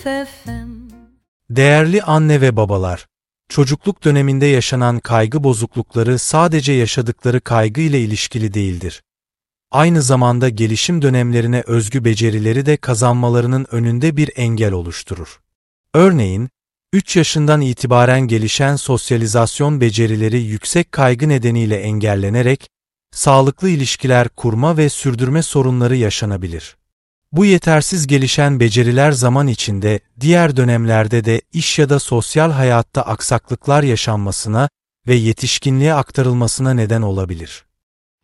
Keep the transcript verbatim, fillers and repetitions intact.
F M. Değerli anne ve babalar, çocukluk döneminde yaşanan kaygı bozuklukları sadece yaşadıkları kaygı ile ilişkili değildir. Aynı zamanda gelişim dönemlerine özgü becerileri de kazanmalarının önünde bir engel oluşturur. Örneğin, üç yaşından itibaren gelişen sosyalizasyon becerileri yüksek kaygı nedeniyle engellenerek, sağlıklı ilişkiler kurma ve sürdürme sorunları yaşanabilir. Bu yetersiz gelişen beceriler zaman içinde, diğer dönemlerde de iş ya da sosyal hayatta aksaklıklar yaşanmasına ve yetişkinliğe aktarılmasına neden olabilir.